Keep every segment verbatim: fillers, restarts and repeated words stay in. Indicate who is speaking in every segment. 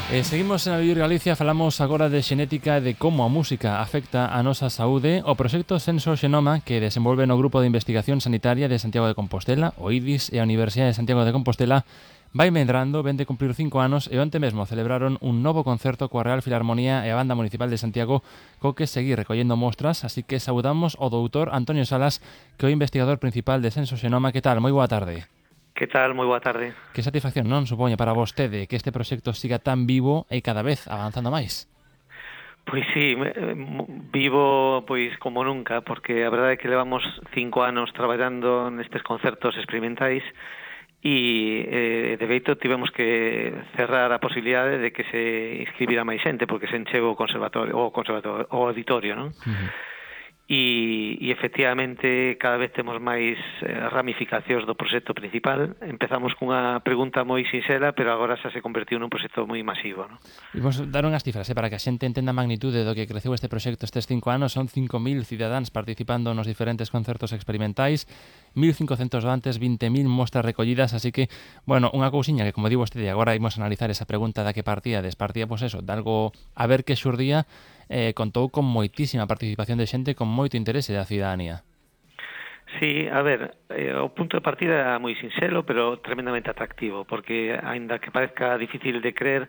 Speaker 1: E seguimos en A Vivir Galicia, falamos agora de xenética e de como a música afecta a nosa saúde. O proxecto Senso Xenoma, que desenvolve no Grupo de Investigación Sanitaria de Santiago de Compostela, o I D I S e a Universidade de Santiago de Compostela, vai medrando, ven de cumplir cinco anos e onte mesmo celebraron un novo concerto coa Real Filarmonía e a Banda Municipal de Santiago co que seguir recollendo mostras, así que saudamos o doutor Antonio Salas, que é o investigador principal de Senso Xenoma. Que tal? Moi boa tarde.
Speaker 2: Que tal? Moi boa tarde.
Speaker 1: Que satisfacción, non, supoño, para vostede que este proxecto siga tan vivo e cada vez avanzando máis.
Speaker 2: Pois sí, vivo pois como nunca, porque a verdade é que levamos cinco anos traballando nestes concertos experimentais e, eh, de feito, tivemos que cerrar a posibilidade de que se inscribira máis xente, porque se encheu o conservatorio, o conservatorio, o auditorio, non? Uh-huh. E, e efectivamente cada vez temos máis eh, ramificacións do proxecto principal. Empezamos cunha pregunta moi sinxela, pero agora xa se convertiu nun proxecto moi masivo, non?
Speaker 1: Imos dar unhas cifras, eh, para que a xente entenda a magnitude do que creceu este proxecto estes cinco anos. Son cinco mil cidadáns participando nos diferentes concertos experimentais, mil cincocentos doantes, vinte mil mostras recollidas, así que, bueno, unha cousiña que, como di vostede, agora imos analizar esa pregunta da que partía, despartía, pois eso, de algo a ver que xurdía. Eh, contou con moitísima participación de xente, con moito interese da cidadanía.
Speaker 2: Sí, a ver, eh, o punto de partida era moi sinxelo, pero tremendamente atractivo, porque, aínda que parezca difícil de creer,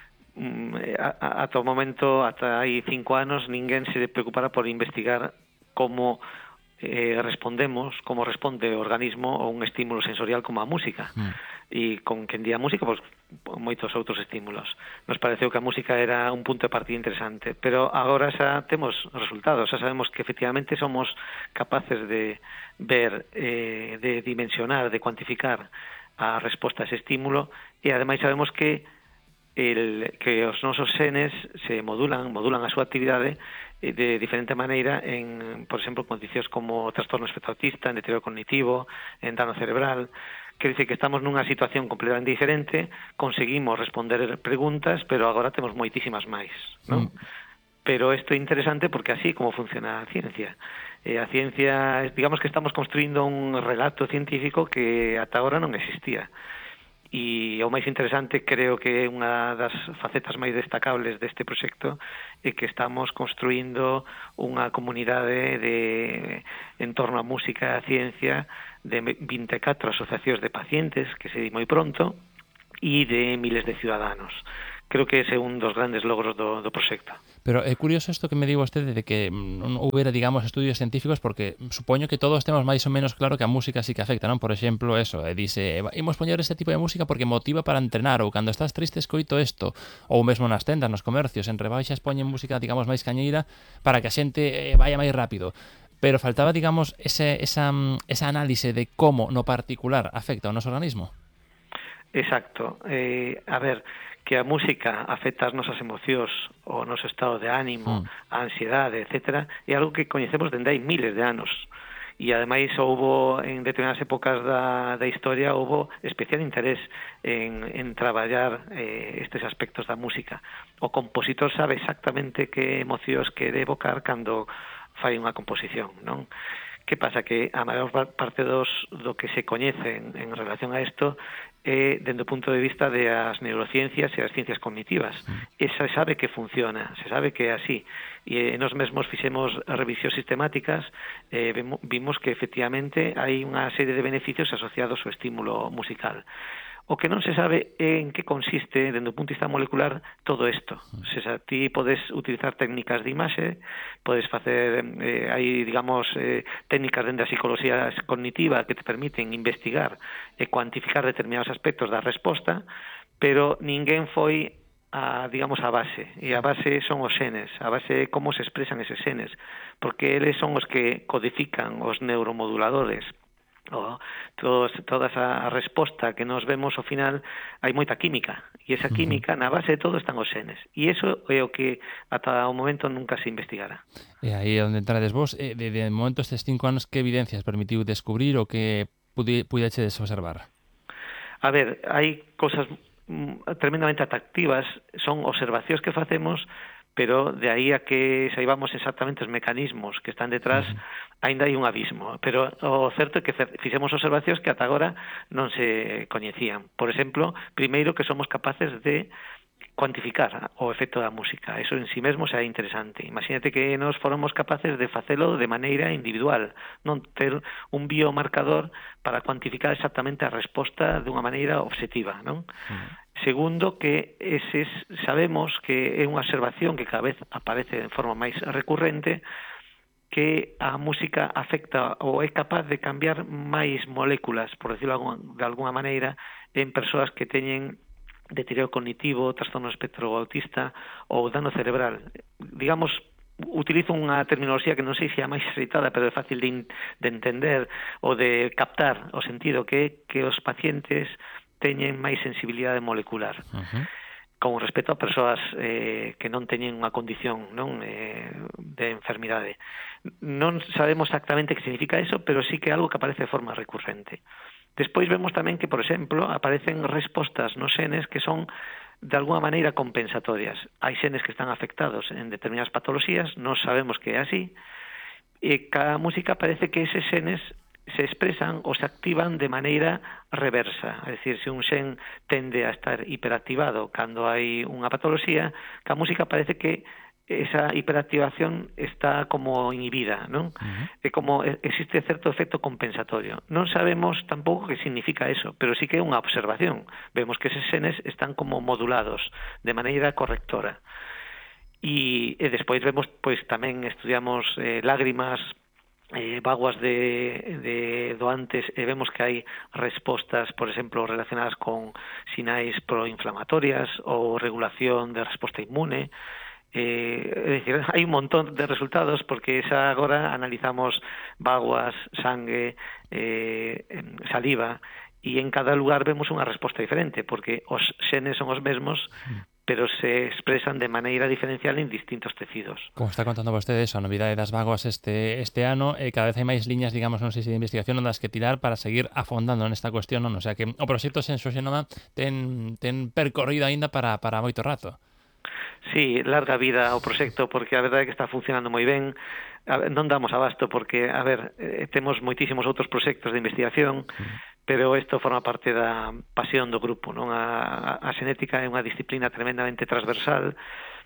Speaker 2: ata o momento, ata hai cinco anos, ninguén se preocupara por investigar como eh, respondemos, como responde o organismo a un estímulo sensorial como a música. Mm. E con quen di a música, pois, moitos outros estímulos. Nos pareceu que a música era un punto de partida interesante, pero agora xa temos resultados, xa sabemos que efectivamente somos capaces de ver, eh, de dimensionar, de cuantificar a resposta a ese estímulo, e ademais sabemos que el, que os nosos xenes se modulan, modulan a súa actividade de diferente maneira en, por exemplo, condicións como trastorno espectro autista, en deterioro cognitivo, en dano cerebral. Quer dizer que estamos nunha situación completamente diferente, conseguimos responder preguntas, pero agora temos moitísimas máis, non? Mm. Pero isto é interesante porque así como funciona a ciencia. Eh, a ciencia, digamos que estamos construindo un relato científico que ata agora non existía. E o máis interesante, creo que é unha das facetas máis destacables deste proxecto, é que estamos construindo unha comunidade de, en torno a música e a ciencia, de vinte e catro asociacións de pacientes, que se di moi pronto, e de miles de ciudadanos. Creo que ese é un dos grandes logros do, do proxecto.
Speaker 1: Pero é curioso isto que me di vostede de que non houbera, digamos, estudios científicos, porque supoño que todos temos máis ou menos claro que a música sí que afecta, non? Por exemplo, eso, e dice, imos poñer este tipo de música porque motiva para entrenar, ou cando estás triste escoito isto, ou mesmo nas tendas, nos comercios, en rebaixas poñen música, digamos, máis cañeira para que a xente vaya máis rápido. Pero faltaba, digamos, ese, esa, esa análise de como no particular afecta ao noso organismo.
Speaker 2: Exacto. Eh, a ver, que a música afecta as nosas emocións, o noso estado de ánimo, mm. a ansiedade, etcétera, é algo que coñecemos dende hai miles de anos. E ademais houbo, en determinadas épocas da, da historia, houbo especial interés en, en traballar eh, estes aspectos da música. O compositor sabe exactamente que emocións quere evocar cando fai unha composición, non? Que pasa? Que a maior parte dos, do que se coñece en, en relación a isto é dende o punto de vista de as neurociencias e as ciencias cognitivas. E se sabe que funciona, se sabe que é así. E nos mesmos fixemos revisións sistemáticas, eh, vimos que efectivamente hai unha serie de beneficios asociados ao estímulo musical. O que non se sabe é en que consiste, dende o punto de vista molecular, todo isto. Se xa ti podes utilizar técnicas de imaxe, podes facer, eh, hai, digamos, eh, técnicas dende a psicología cognitiva que te permiten investigar e cuantificar determinados aspectos da resposta, pero ninguén foi a, digamos, a base. E a base son os xenes, a base é como se expresan eses xenes, porque eles son os que codifican os neuromoduladores. O, todos, toda esa resposta que nos vemos ao final, hai moita química, e esa química na base de todo están os xenes, e iso é o que ata o momento nunca se investigara.
Speaker 1: E aí é onde entrades vos. De, de momento estes cinco anos, que evidencias permitiu descubrir ou que pudeches observar?
Speaker 2: A ver, hai cosas tremendamente atractivas, son observacións que facemos, pero de aí a que saibamos exactamente os mecanismos que están detrás, uh-huh. ainda hai un abismo. Pero o certo é que fixemos observacións que ata agora non se coñecían. Por exemplo, primeiro, que somos capaces de cuantificar o efecto da música. Eso en sí mesmo xa é interesante. Imagínate que nos formos capaces de facelo de maneira individual, non ter un biomarcador para cuantificar exactamente a resposta dunha maneira objetiva, non? Mm. Segundo, que eses sabemos que é unha observación que cada vez aparece de forma máis recurrente, que a música afecta ou é capaz de cambiar máis moléculas, por decirlo de alguna maneira, en persoas que teñen deterioro cognitivo, trastorno espectro autista ou dano cerebral. Digamos, utilizo unha terminoloxía que non sei se é máis aceitada, pero é fácil de, de entender ou de captar o sentido, que é que os pacientes teñen máis sensibilidade molecular. Uh-huh. Con respecto a persoas eh, que non teñen unha condición, non, eh, de enfermidade. Non sabemos exactamente que significa eso, pero sí que é algo que aparece de forma recurrente. Despois vemos tamén que, por exemplo, aparecen respostas nos xenes que son de alguna maneira compensatorias. Hai xenes que están afectados en determinadas patoloxías, non sabemos que é así, e cada música parece que eses xenes se expresan ou se activan de maneira reversa. É dicir, se un xen tende a estar hiperactivado cando hai unha patoloxía, que a música parece que esa hiperactivación está como inhibida, non? Uh-huh. É como existe certo efecto compensatorio. Non sabemos tampouco que significa eso, pero sí que é unha observación. Vemos que eses xenes están como modulados de maneira correctora. E, e despois vemos, pois tamén estudiamos eh, lágrimas, Eh, vaguas de, de doantes, e vemos que hai respostas, por exemplo, relacionadas con sinais proinflamatorias ou regulación de resposta inmune. Eh, é dicir, hai un montón de resultados, porque xa agora analizamos vaguas, sangue, eh, saliva, e en cada lugar vemos unha resposta diferente, porque os xenes son os mesmos, pero se expresan de maneira diferencial en distintos tecidos.
Speaker 1: Como está contando vostede eso, a novidade das vaguas este este ano, e eh, cada vez hai máis liñas, digamos, non sei se de investigación das que tirar para seguir afondando nesta cuestión, non? O sea que o proxecto Sensoxenoma ten, ten percorrido aínda para, para moito rato.
Speaker 2: Sí, larga vida o proxecto, porque a verdade é que está funcionando moi ben. A ver, non damos abasto, porque, a ver, eh, temos moitísimos outros proxectos de investigación, mm. pero isto forma parte da pasión do grupo, non? A, a xenética é unha disciplina tremendamente transversal,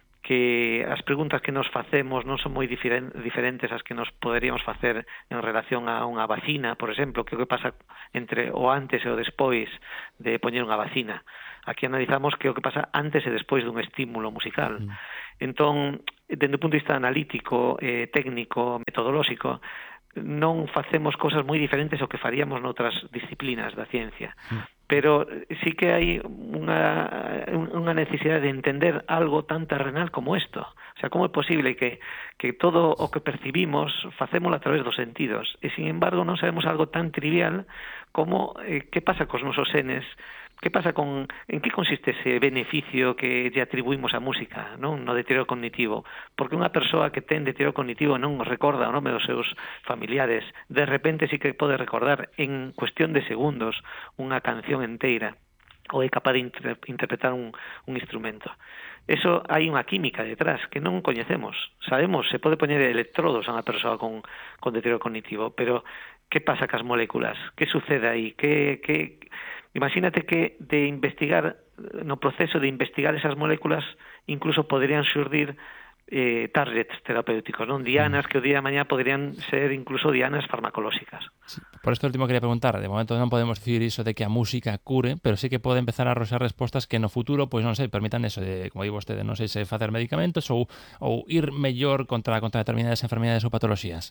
Speaker 2: que as preguntas que nos facemos non son moi diferen, diferentes ás que nos poderíamos facer en relación a unha vacina, por exemplo, que o que pasa entre o antes e o despois de poñer unha vacina. Aquí analizamos que o que pasa antes e despois dun estímulo musical. Mm. Entón, dende o punto de vista analítico, eh, técnico, metodolóxico, non facemos cosas moi diferentes ao que faríamos noutras disciplinas da ciencia. Mm. Pero sí que hai unha, unha necesidade de entender algo tan terrenal como isto. O sea, como é posible que, que todo o que percibimos facémolo a través dos sentidos, e, sin embargo, non sabemos algo tan trivial como eh, que pasa cos nosos senes, que pasa con, en que consiste ese beneficio que lle atribuímos á música, non? No deterioro cognitivo. Porque unha persoa que ten deterioro cognitivo non recorda o nome dos seus familiares, de repente sí que pode recordar en cuestión de segundos unha canción enteira, ou é capaz de inter interpretar un, un instrumento. Eso hai unha química detrás que non coñecemos. Sabemos, se pode poñer electrodos a unha persoa con, con deterioro cognitivo, pero que pasa cas moléculas? Que sucede aí? Que, que... Imagínate que de investigar, no proceso de investigar esas moléculas, incluso poderían xurdir eh, targets terapéuticos, non? Dianas que o día de mañá poderían ser incluso dianas farmacolóxicas.
Speaker 1: Sí, por esto último quería preguntar, de momento non podemos dicir iso de que a música cure, pero sí que pode empezar a arroxar respostas que no futuro, pois non sei, permitan eso de, como digo vostede, non sei se facer medicamentos ou, ou ir mellor contra, contra determinadas enfermedades ou patoloxías.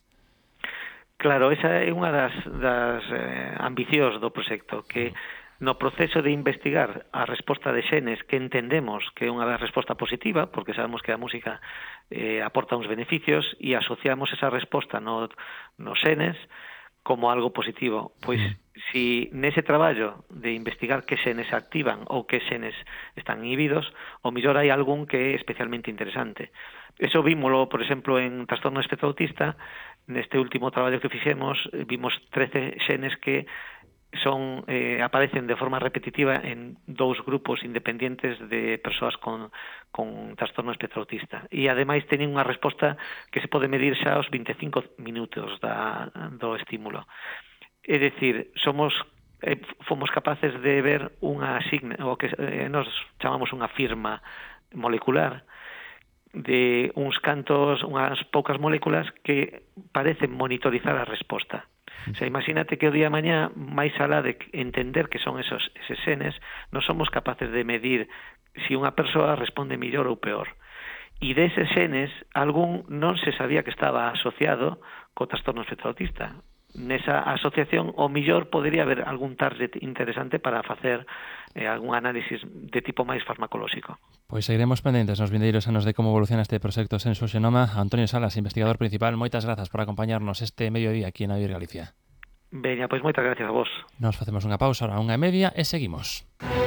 Speaker 2: Claro, esa é unha das, das eh, ambicións do proxecto, que no proceso de investigar a resposta de xenes que entendemos que é unha resposta positiva, porque sabemos que a música eh, aporta uns beneficios, e asociamos esa resposta no, nos xenes como algo positivo. Pois, si nese traballo de investigar que xenes se activan ou que xenes están inhibidos, o mellor hai algún que é especialmente interesante. Eso vímolo, por exemplo, en trastorno espectro autista. Neste último traballo que fixemos, vimos trece xenes que son eh, aparecen de forma repetitiva en dous grupos independientes de persoas con, con trastorno espectro autista, e ademais teñen unha resposta que se pode medir xa aos vinte e cinco minutos da, do estímulo. É dicir, somos eh, fomos capaces de ver unha signa, o que eh, nos chamamos unha firma molecular, de uns cantos, unhas poucas moléculas que parecen monitorizar a resposta. O sea, imagínate que o día mañá, máis alá de entender que son esos, eses senes, non somos capaces de medir se si unha persoa responde millor ou peor. E deses senes, algún non se sabía que estaba asociado co trastorno espectro autista. Nesa asociación, o millor podería haber algún target interesante para facer eh, algún análisis de tipo máis farmacolóxico.
Speaker 1: Pois seguiremos pendentes nos vindeiros anos de como evoluciona este proxecto Senso Xenoma. Antonio Salas, investigador principal, moitas grazas por acompañarnos este mediodía aquí en Avir Galicia.
Speaker 2: Veña, pois moitas gracias a vos.
Speaker 1: Nos facemos unha pausa, ahora unha e media, e seguimos.